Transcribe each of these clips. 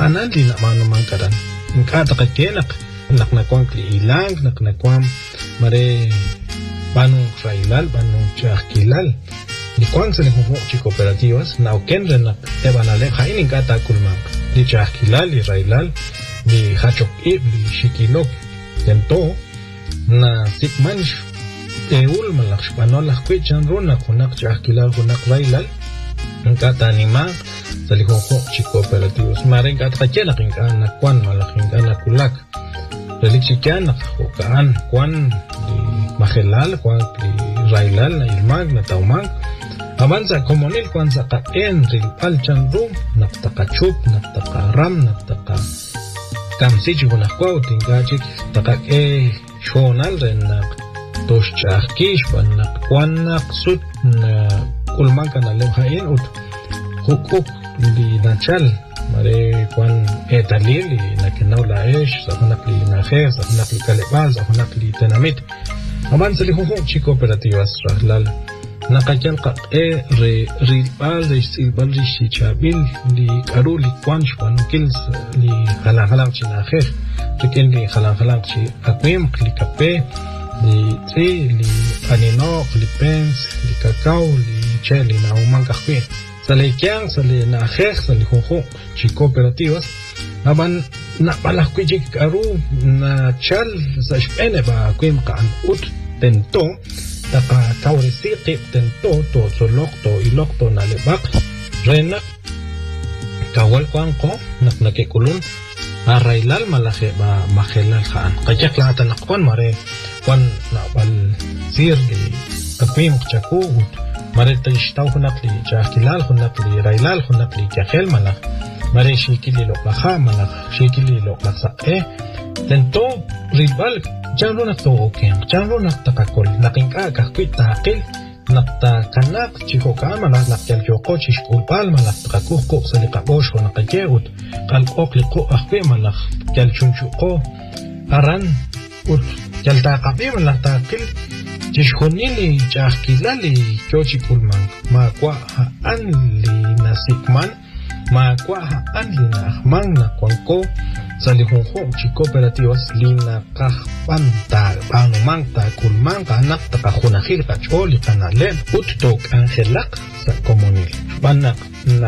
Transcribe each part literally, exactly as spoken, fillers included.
anan li na mano mangkaran inka ta kenak nak na kwang li ilang nak na kwam mare banung railal banung chakilal ni kwang sa ni huhu chi cooperativas na uken ren nak ebanale hain inka ta kulmak li chakilal li railal li hachok ib li shikilok tento na sikmansh eul malak spanol lakwi chanruna kunak chakilal kunak railal inka ta animang sa li huhu chi cooperativas mare inka ta kenak inka na kwan malak inka na kulak reliksikan nak hukaan kwan li mahelal kwan li railal na ilmag na taumang avanza komunil kwan sa kaen rilpal chanrum naktakachuk naktakaram naktaka kamsich kunakwa utingachik takak e shonal ren nak toshchahkish pan nak kwan nak sut na kulman kanalew hain ut hukuk li nachal mare kwan etalili na kinaw laesh sa kunak li nahe sa kunak li kalebal sa kunak li tenamit aman sa li huhong chi cooperativas rahlal nakakyal ka e re rilbal re silbal re shichabil li karu li kwan shpanukil li halang halang chi nahe rikin li halang halang chi akwim li kape li tri li aninok li pens li kakao li che li naumang kakwe sa li kyang sa li nahe sa li huhong chi cooperativas aban na palakwi jik karu na chal sa shpene ba kwim kaan ut tento taka kaurisi qib tento to solok to ilok to nalibak renak kawal kwang ko nak nakikulun arailal malaki ba makhilal kaan kajak lahatan nakwan mare kwan nabal sir li akwim chaku ut mare tishtaw hunak li chakilal hunak li railal hunak li kakhel malak mare shikili lok lakha malak shikili lok laksa e tento ribal janro nak to okeng janro nak takakol nakinka kakwit takil nakta kanak chihoka malak nakyal joko chishkul pal malak takakuko sa likabosh ko nakajeut kalkok liko akwe malak kyal chunchuko aran ut kyal takabi malak takil chishkonili chakilali chochipulman makwa haan li nasikman makwa haan li nahmang na kwangko sa lihungkong chi cooperativas lina kahpanta panumang ta kulmang kanak takahunahil kacholi kanalen uttok angelak sa komunil banak na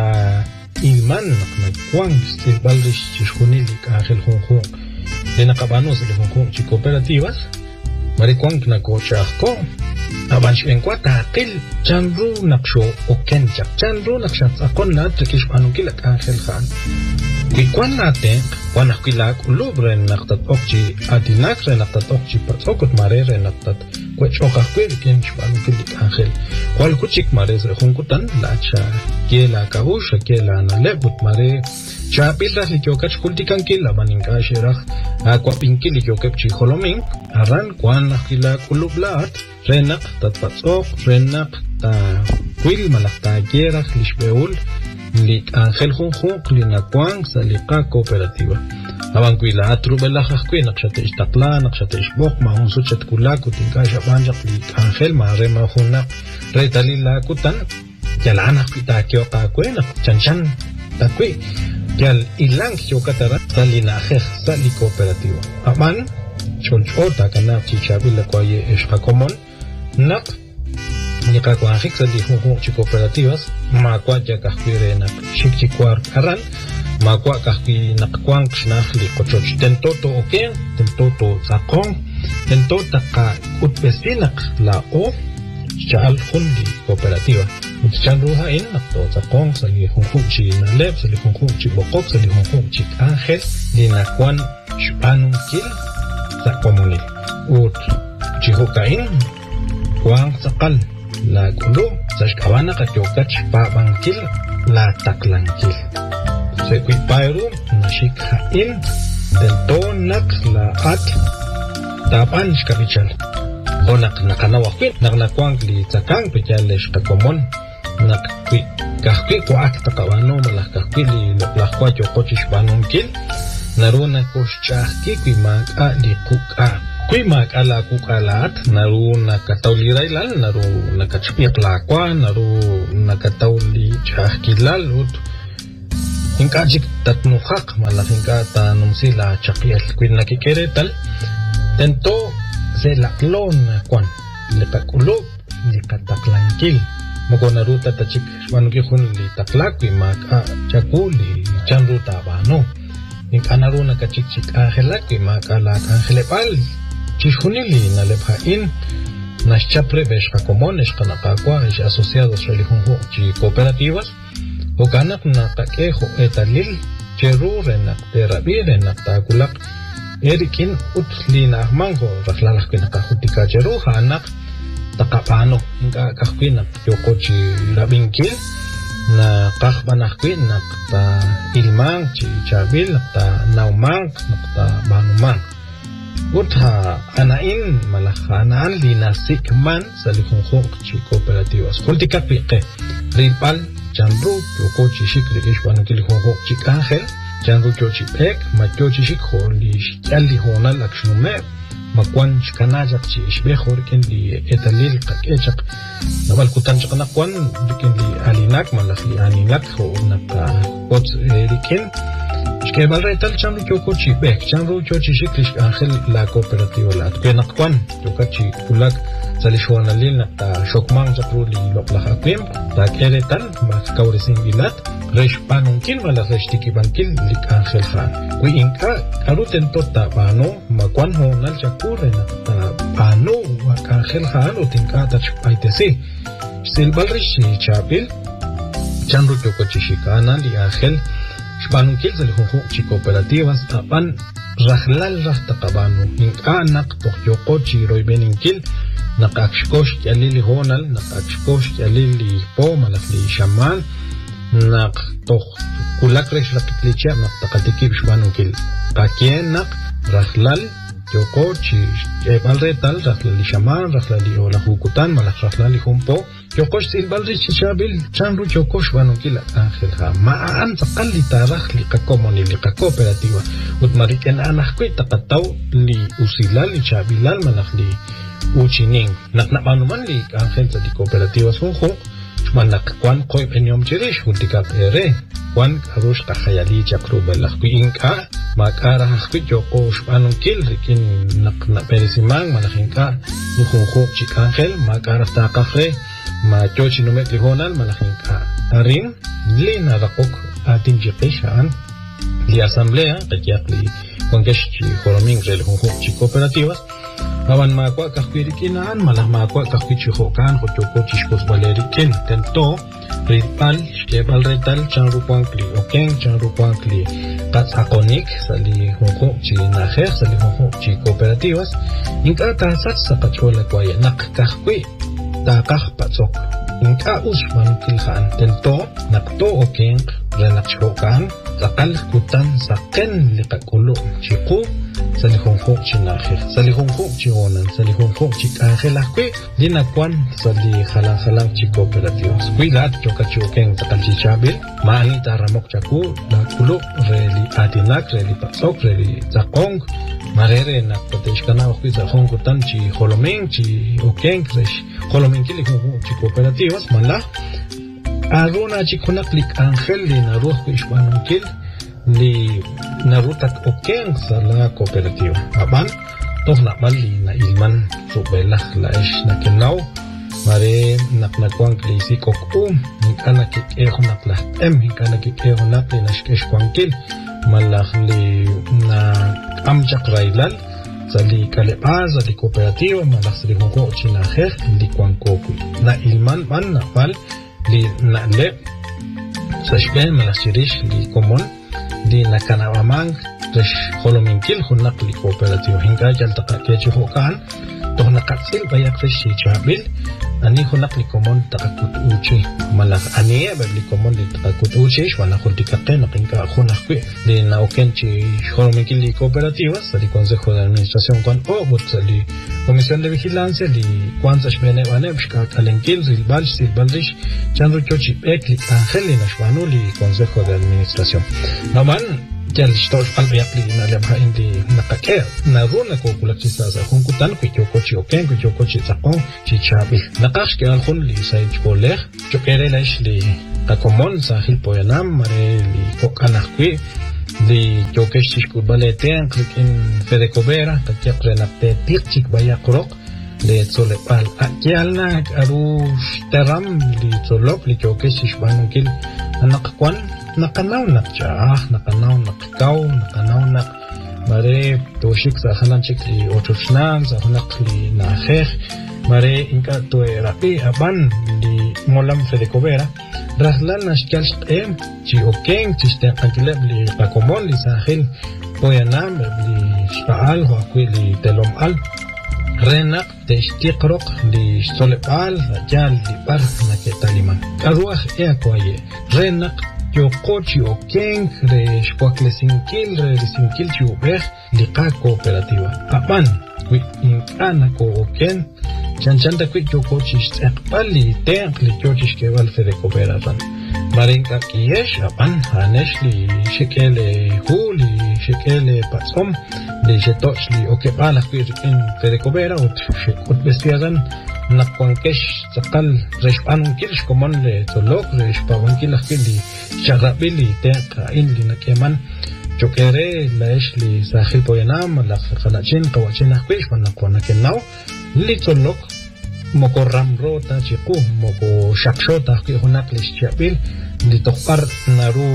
ilman nak nagkwang silbalrish chishkunili kahel hungkong lina kabano sa lihungkong chi cooperativas marikwang nagkochako abansh enkwat akil chanru naksho okenchak chanru nakshat akon na trikish panukilak angel khan kikwan natin kwan akilak ulub ren naktat okchi adinak ren naktat okchi patsokot mare ren naktat kwech okakwe kench panukilik angel kwal kuchik mare se hunkutan lacha kela kausha kela na lebut mare chapil ras likyokach kultikan kila maninka shirach akwa pinkil likyokep chi holoming aran kwan akilak ulub lat renak tat patsok renak ta kwil malak ta gerach lishbeul lik angel junjun klinakwang sa lika cooperativa aban kuila atru belajak kwi nakshate istakla nakshate isbok mahun suchat kulak utinka shabanjak lik angel mare mahunak retalila kutan jalana kita kyo ka kwe nak chanchan ta kwi jal ilang kyo katara sa linajek sa li cooperativa aban cholchota kana chichabila kwaye ishka komon nak nika kwa hik sa di hukuk chi cooperativas makwa ja kahkwire nak shikchikwar karan makwa kahkwi nakwang shnah li kochoch tento to okeng tento to zakong tento taka utpesinak la o chaal khun li cooperativa utchan ruha in nak to zakong sa li hukuk chi naleb sa li hukuk chi bokok sa li hukuk chi angel li nakwan shpanung kil sa komunil ut chi hukain kwang sakal la gulu sashkawana katyokach pabangkil la taklankil sekwi pairu nashik hain dentonak la at tapan shkabichal onak nakanawakwit naknakwang li tsakang pichalesh kakomon nakwi kahkwi kwak takawano malah kahkwi li loklakwa chokochish panunkil naruna koshchahki kwi maka li kuka kwi makala kukalat naru nakatauliray lal naru nakachpiak lakwa naru nakatauli chahkilal ut Inka jik tatnujak malah inka ta numsi la chakiel kuin nakikere tal tento se la klon kwan le pakulo le kataklankil moko naruta ta chik wanu ki khun li taklak wi mak a chakuli chanruta ba no inka naruna ka chik chik a helak wi mak ala kan helepal chihunili na lepha in nas chapre besh ka comunes kana ka kwa es asociados religión chi cooperativas o kanak na kakeho etalil cheru renak terabi renak takulak erikin utli na mango raklalak pinaka hutika cheru hanak takapano inka kahpinak yokochi labinkil na kahbanak pinak ta ilmang chi chabil ta naumang ta banumang utha anain malakhanan linasik man salihunho chi cooperativas hutika pique ripal Chanru, Yokochi Shikri Ishwanukil Honhok Chik Angel, Chanru Chochi Pek, Machochi Shik Holi, Yali Honal Akshume, Makwan Chikanajak Chi Ishbehor, Kendi Etalil Kakechak, Naval Kutan Chakanakwan, Kendi Alinak, Malaki Aninak, Naka, Pots Erikin, Shkebal Retal Chanru Yokochi Pek, Chanru Chochi Shikri Angel, La Cooperativa, La Tkenakwan, Yokachi Kulak. Salishwana lil nakta shokmang chakruli loplahakim ta keretal mas kauresin gilat resh panungkin wala resh tikibankil lik angel khan kui inka aruten tota pano makwan honal chakure nakta pano wa angel khan utinka tachpaitesi silbal resh chapil chanru chokochi shikana li angel shpanunkil salihunhu chi cooperativas apan rahlal rahtaqabanu inka nak tohyokochi roibeninkil Nakakshkosh Yalili Honal, Nakakshkosh Yalili Po, Malafli Shaman, Nak Toch Kulakresh Rakitlicha, Nak Takatikib Shmanukil, Kakien Nak, Rahlal, Yokochi, Ebalretal, Rahlali Shaman, Rahlali Ola Hukutan, Malaf Rahlali Humpo, Yokosh Silbalri Chichabil, Chanru Yokosh Banukila, Angel Ha, Maan Sakali Tarahli Kakomoni, Lika Cooperativa, Utmariken Anahkui Takatau, Li Usilal, Chabilal, Malafli. Uchining nak nak manuman li angel sa di cooperativas hunho man nak kwan koy penyom chirish hutika pere kwan karush kahayali chakru belak ku inka makara hakwi joko shpanung kil rikin nak na perisimang malakinka nuhunho chik angel makara ta kafre ma chochi numet lihonan malakinka arin li na rakok atin jikishaan li asamblea kajak li kwangesh chi horoming rel hunho chik cooperativas Awan makwa kahwirikinan malah makwa kahwichihokan hotoko chishkos valerikin tento ripal shkebal retal chanrupankli okeng chanrupankli katsakonik sali honko chi naher sali honko chi cooperativas inka tasat sa kachola kwaya nak kahwi ta kahpatsok inka usman kilhan tento nakto okeng renachhokan sakal kutan saken likakulo chiku salihonghok chinahir salihonghok chionan salihonghok chikahilakwe dinakwan sali halang halang chi cooperativas kuilat chokachokeng takalchichabil mani taramok chaku nakulo reli adinak reli pasok reli zakong marere nakoteshkana okui zakong kutan chi holomeng chi okeng resh holomeng kili honghok chi cooperativas malah aruna chikunak lik angel li naruh ku ishwanunkil li narutak okeng sa la cooperativa aban toh na mali na ilman subelah la ish na kinaw mare nak nakwang klisi koku hinka nakikeho nak lah em hinka nakikeho nak li nashkesh kwangkil malah li na amjak railal sa li kalepa sa li cooperativa malah sa li hongo chinaher li kwang koku na ilman man na pal li na le sa shben malah sirish li komon di nakanawamang resh holominkil hunak li cooperative hinga jaltaka kechi hokan toh nakatsil bayak resh chabil ani hunak li komon takakut uchi malak ani babli komon li takakut uchi shwana khultikate nakinka hunak kwi di nauken chi holominkil li cooperative sali consejo de administración kwan o but sali comisión de vigilancia li kwanza shbene wane bshka kalenkil zilbal silbalrish chanru chochi pek li angel li nashwanu li consejo de administración naman kial stos albiakli na lebha indi nakake naruna ko kulakchi sasa hunkutan ku yokochi oken ku yokochi tsaqon chi chabi naqash ke alkhun li sai choler chokere laish li kakomon sahil poyanam mare li kokanakwi li yokesh shkubaleten klikin fedekobera kakrekrenapte tikchik bayakrok le tsolepal akialnak arush teram li tsolop li yokesh shbanukil anakwan nakanaw nakcha nakanaw nakkaw nakanaw nak mare toshik sa hanan chik li ochuchnan sa hanak li naher mare inka to rapi aban li molam fedekobera rahlan nashkal em chi okeng chiste ankileb li pakomon li sahil poyanam li shpaal ho li telom al renak teshtiqroq li solepal rajal li bar naketaliman karuah e akwaye renak yokochi okeng re shkwakle sinkil re sinkil chuber liqa cooperativa aban wi inkana ko oken chanchanta wi yokochi tsaqpali tenq li yokochi kebal fede cooperativa marinka kiyesh aban hanesh li shekele huli shekele patsom li shetoch li okebala in fede coopera ut shekut bestiagan nakwankesh tsaqal reshpanun kilish komon le tolok reshpawan kilakili Charabili tenka inli nakeman chokere laish li sahil poyanam la khalachin qawachin akwish manakona kenau litolok moko ramrota chiqu moko shakshota ki hunak lish chabil li tokbar naru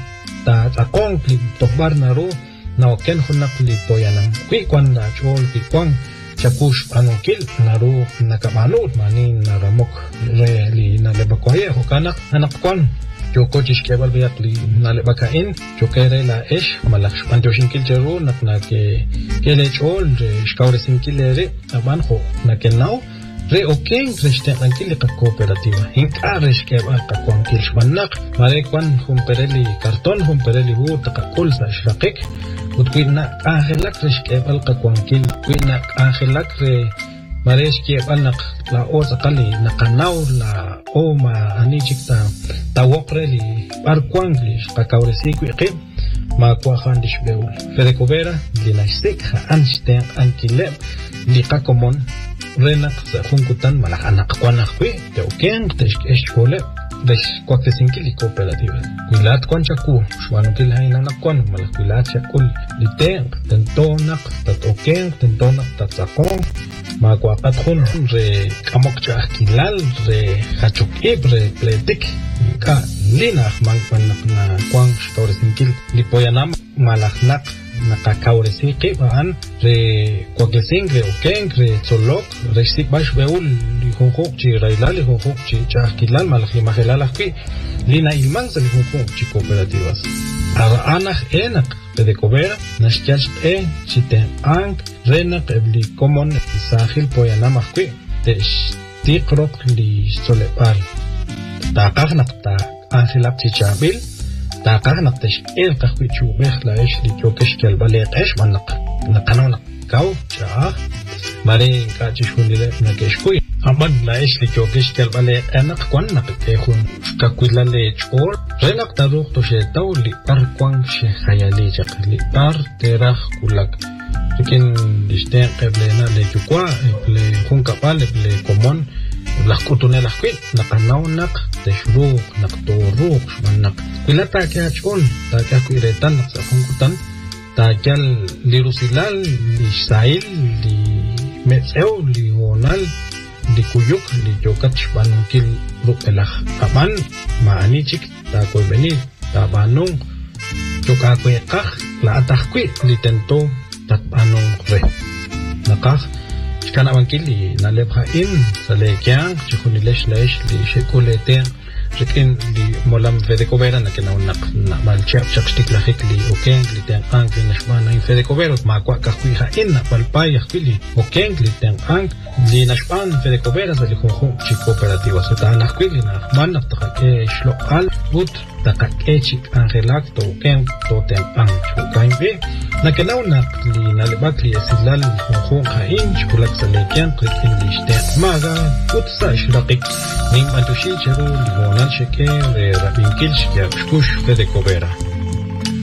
ta taqon li tokbar naru naoken hunak li poyanam ki kwanda chol ki kwang chapush anokil naru nakamanut manin naramok re li nalebakwaye hokanak anakwan yokochish kebal biakli nale bakain chokere la esh malaksh panjoshin kilcheru nakna ke kelechol shkawre sinkilere aban ho nakenau re oken reshte ankili ka cooperativa hinkaresh kebal ka konkil shmanak mare kwan humpereli karton humpereli hu takakul sa shraqik utkwina angelak resh kebal ka konkil kwina angelak re maresh kebal nak la oza kali nakanaw la oma anichikta tawokreli barkwanglish kakawresiku iqib ma kwakhandish beul fedekobera linashtik ha anshten ankileb liqakomon renak sa hunkutan malak anak kwanakwi te uken tesh eshkole desh kwaktesinki li cooperativa kuilat kwanchaku shwanukil haina nakwan malak kuilat shakul liten tentonak tatoken tentonak tatsakon ma kwaqat khun re kamok chakilal re hachukib re pletik ka lina mang panak na kwang shkawresinkil lipoyanam malaknak nakakawresiki baan re kwaklesin re oken re tsolok re sik bash beul li khonkhok chi railal li khonkhok chi chakilal malak li mahelal akwi lina ilman sa li khonkhok chi cooperativas aga anak enak fedekobera nashkyash e chiten ang renak ebli komon sahil poyanam akwi tesh tikrok li solepal taqaq naqta ansilap chichabil taqaq naqtesh el qahwi chubeh la esh li chokesh kel baleq esh manak naqanona kaw cha mare ka chishunile nakeshkuy aman la esh li chokesh kel baleq anak kwan naqtehun ka kuilale chor renak taruq to shetaw li par kwan she khayali chaqli par terah kulak lekin disten qablena le chukwa le khunka pale le komon las kutune las kwit nakanaw nak teshruq naktoruq manak kulata kachol ta kakuiretan sa hunkutan ta kal lirusilal li sail li metseu li honal li kuyuk li jokach banukil rupelah aban maanichik ta koybeni ta banung jokakwe kah la atahkwi li tento tat banung re nakah kana bankili na lebha in salekyang chikunilesh lesh li shekuleten rikin li molam fedekobera na kana unak na malchap chapstik la hikli oken li ten ang li nashbana in fedekobera ma kwa kakwi ha in na palpay akili oken li ten ang li nashban fedekobera sa li khonkhon chi cooperativa sa ta nakwili na man na takake shlo al but takake chik angelak to oken to ten ang chukain be na kana unak li na lebak li asilal khonkhon ha in chukulak sa lekyan krikin li shte maga utsa shraqik ning mantushi cheru li honal sheke re rabinkil shkia shkush fedekobera